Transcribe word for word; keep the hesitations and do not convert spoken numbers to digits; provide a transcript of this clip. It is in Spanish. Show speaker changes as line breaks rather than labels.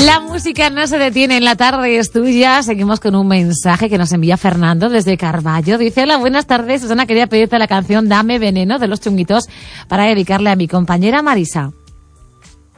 La música no se detiene en la tarde, es tuya. Seguimos con un mensaje que nos envía Fernando desde Carballo. Dice: hola, buenas tardes, Susana, quería pedirte la canción Dame Veneno de Los Chunguitos para dedicarle a mi compañera Marisa.